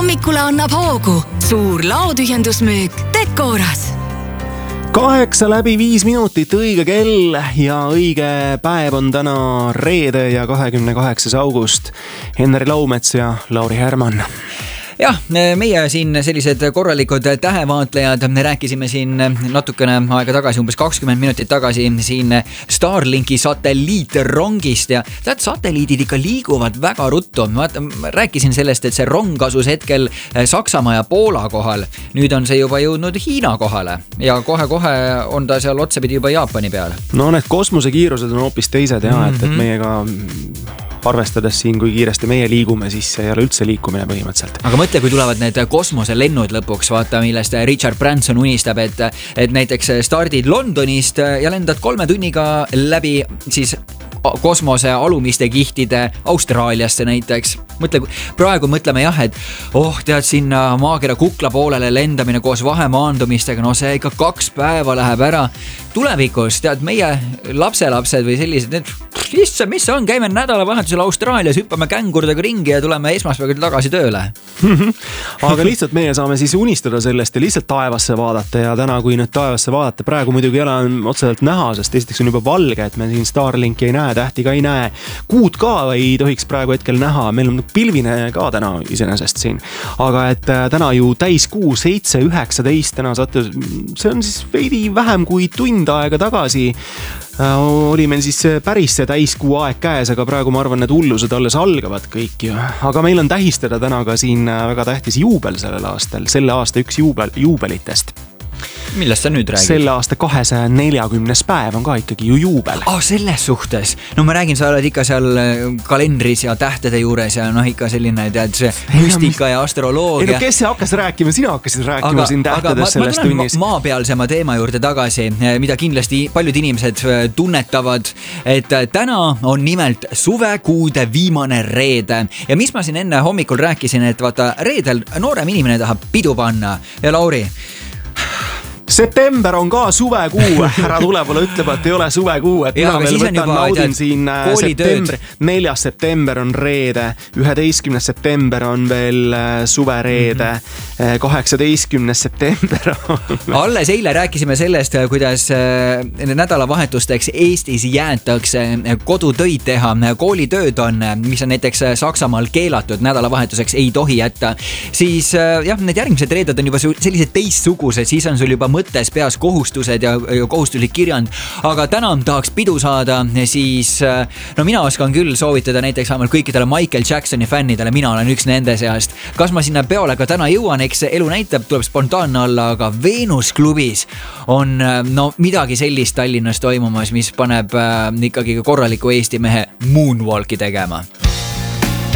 hommikule annab hoogu suur laotühjendusmüük Decoras. 8:05 õige kell ja õige päev on täna reede ja 28. august. Henri Laumets ja Lauri Herman. Jah, meie siin sellised korralikud tähevaatlejad rääkisime siin natukene aega tagasi, umbes 20 minutit tagasi siin Starlinki satelliitrongist ja tead, satelliidid ikka liiguvad väga ruttu. Rääkisin sellest, et see rong asus hetkel Saksamaa ja Poola kohal. Nüüd on see juba jõudnud Hiina kohale ja kohe-kohe on ta seal otsapidi juba Jaapani peal. No need kosmosekiirused on hoopis teised ja et meiega arvestades siin, kui kiiresti meie liigume, siis ei ole üldse liikumine põhimõtteliselt. Aga mõtle, kui tulevad need kosmoselennud lõpuks, vaata, millest Richard Branson unistab, et näiteks stardid Londonist ja lendad 3 tunniga läbi siis kosmose alumiste kihtide Austraaliasse näiteks. Praegu mõtleme jah, et tead sinna maakera Kukla poolele lendamine koos vahemaandumistega, no see ikka 2 päeva läheb ära. Tulevikus, tead, meie lapselapsed või sellised, issand, mis see on, käime nädalavahetusel Austraalias, hüppame kängurdega ringi ja tuleme esmaspäeval tagasi tööle. Aga lihtsalt meie saame siis unistada sellest ja lihtsalt taevasse vaadata ja täna, kui nüüd taevasse vaadata, praegu muidugi ei ole otseselt näha, sest esiteks on juba valge, et me siin Starlinki ei näe, tähti ka ei näe, kuud ka ei tohiks praegu hetkel näha, meil on pilvine ka täna iseenesest siin, aga et täna ju täiskuu 7.19 täna saate, see on siis veidi vähem kui tund aega tagasi oli meil siis päris see täiskuu aeg käes, aga praegu ma arvan, need hullused alles algavad kõik ju. Aga meil on tähistada täna ka siin väga tähtis juubel sellel aastal, selle aasta üks juubelitest. Millest sa nüüd räägid? Selle aasta 240. päev on ka ikkagi ju juubel. Selles suhtes. No ma räägin, sa oled ikka seal kalendris ja tähtede juures ja ikka selline, tead, see müstika ja astroloogia. Kes see hakkas rääkima? Sina hakkasid rääkima siin tähtedes selles tunnis. Ma maapealsema teema juurde tagasi, mida kindlasti paljud inimesed tunnetavad, et täna on nimelt suvekuude viimane reede. Ja mis ma siin enne hommikul rääkisin, et vaata, reedel noorem inimene tahab pidu panna. Ja Lauri, september on ka suvekuu, ära tulepoole ütleb, et ei ole suvekuu, et mina veel võtan naudin siin septembri, 4. september on reede, 11. september on veel suvereede, 18. september on alles eile rääkisime sellest, kuidas nädalavahetusteks Eestis jäetakse kodutöid teha, koolitööd on, mis on näiteks Saksamaal keelatud, nädalavahetuseks ei tohi jätta, siis jah, need järgmised reeded on juba sellised teistsugused, siis on sul juba mõttes peas kohustused ja kohustuslik kirjand, aga täna tahaks pidu saada, siis no mina oskan küll soovitada näiteks vähemalt kõikidele Michael Jacksoni fännidele, mina olen üks nende seast. Kas ma sinna peole ka täna jõuan, eks elu näitab, tuleb spontaanne olla, aga Venus klubis on midagi sellist Tallinnas toimumas, mis paneb ikkagi korraliku Eesti mehe moonwalki tegema.